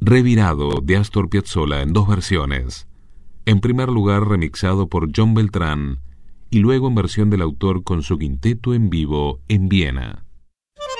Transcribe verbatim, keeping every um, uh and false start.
Revirado de Astor Piazzolla en dos versiones. En primer lugar remixado por John Beltrán y luego en versión del autor con su quinteto en vivo en Viena.